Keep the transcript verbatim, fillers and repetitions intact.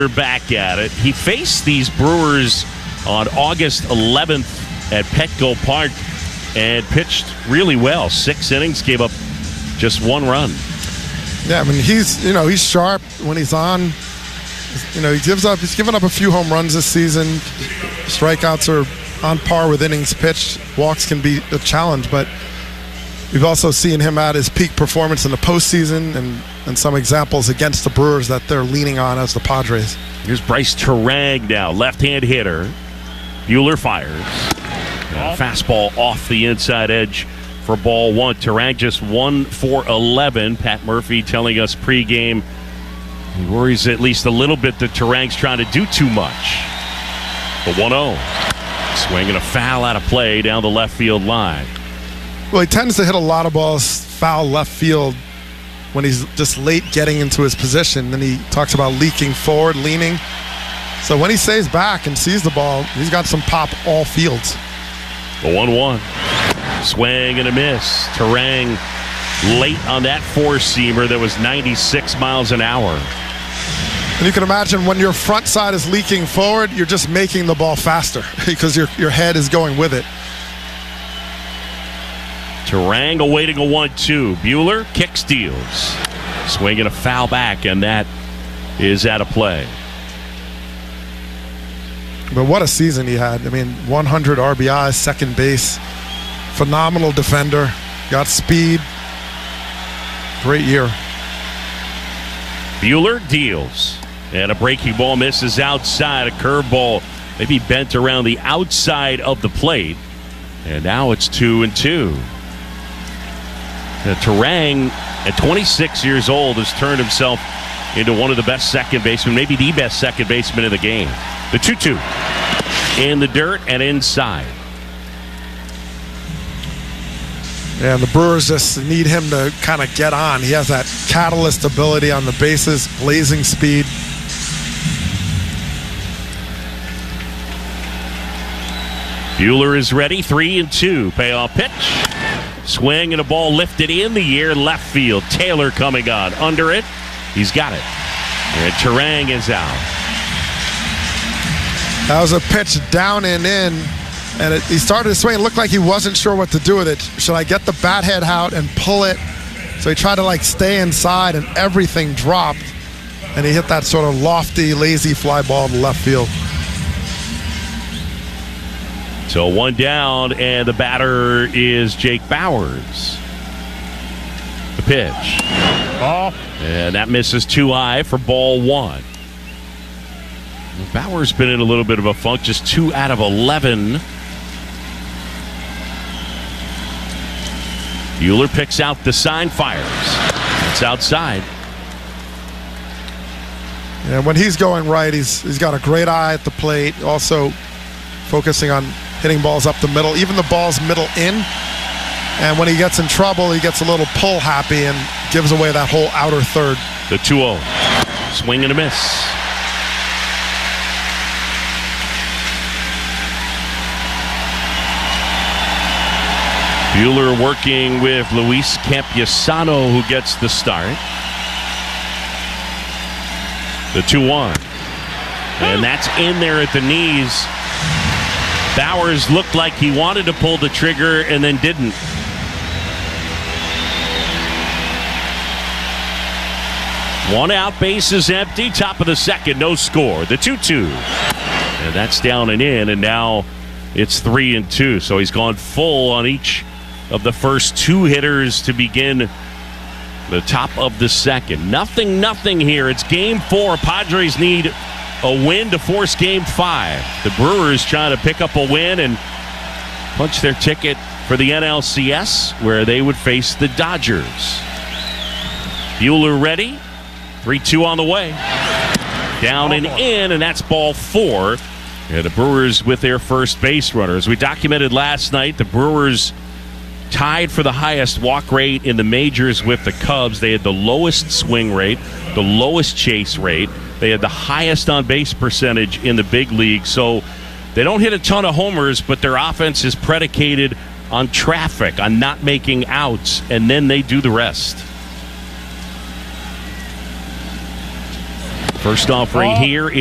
Back at it. He faced these Brewers on August eleventh at Petco Park and pitched really well. Six innings, gave up just one run. Yeah, I mean he's you know he's sharp when he's on. You know he gives up. He's given up a few home runs this season. Strikeouts are on par with innings pitched. Walks can be a challenge, but we've also seen him at his peak performance in the postseason, and and some examples against the Brewers that they're leaning on as the Padres. Here's Bryce Turang now, left-hand hitter. Buehler fires. Uh, fastball off the inside edge for ball one. Turang just one for eleven. Pat Murphy telling us pregame he worries at least a little bit that Turang's trying to do too much. The one oh. Swinging a foul out of play down the left field line. Well, he tends to hit a lot of balls foul left field when he's just late getting into his position. Then he talks about leaking forward, leaning. So when he stays back and sees the ball, he's got some pop all fields. The one one. Swing and a miss. Turang late on that four-seamer that was ninety-six miles an hour. And you can imagine when your front side is leaking forward, you're just making the ball faster because your, your head is going with it. Turang awaiting a one two. Buehler kicks, deals. Swinging a foul back, and that is out of play. But what a season he had. I mean, one hundred R B Is, second base. Phenomenal defender. Got speed. Great year. Buehler deals. And a breaking ball misses outside. A curveball maybe bent around the outside of the plate. And now it's two and two. Uh, Turang, at twenty-six years old, has turned himself into one of the best second basemen, maybe the best second baseman in the game. The two two in the dirt and inside. Yeah, the Brewers just need him to kind of get on. He has that catalyst ability on the bases, blazing speed. Buehler is ready, three and two. Payoff pitch. Swing and a ball lifted in the air, left field. Taylor coming on. Under it. He's got it. And Turang is out. That was a pitch down and in. And it, he started to swing. It looked like he wasn't sure what to do with it. Should I get the bat head out and pull it? So he tried to like stay inside, and everything dropped. And he hit that sort of lofty, lazy fly ball to left field. So one down, and the batter is Jake Bauers. The pitch. Ball. And that misses too high for ball one. Bauer's been in a little bit of a funk, just two out of eleven. Buehler picks out the sign, fires. It's outside. And when he's going right, he's he's got a great eye at the plate. Also focusing on hitting balls up the middle, even the balls middle in. And when he gets in trouble, he gets a little pull happy and gives away that whole outer third. The two oh. Swing and a miss. Buehler working with Luis Campusano, who gets the start. The two one. And that's in there at the knees. Bauers looked like he wanted to pull the trigger and then didn't. One out, base is empty. Top of the second, no score. The two two. And that's down and in, and now it's three and two. So he's gone full on each of the first two hitters to begin the top of the second. Nothing, nothing here. It's game four. Padres need a win to force game five. The Brewers trying to pick up a win and punch their ticket for the N L C S, where they would face the Dodgers. Buehler ready. three two on the way. Down and in, and that's ball four. And the Brewers with their first base runner. As we documented last night, the Brewers tied for the highest walk rate in the majors with the Cubs. They had the lowest swing rate, the lowest chase rate. They had the highest on-base percentage in the big league. So they don't hit a ton of homers, but their offense is predicated on traffic, on not making outs, and then they do the rest. First offering here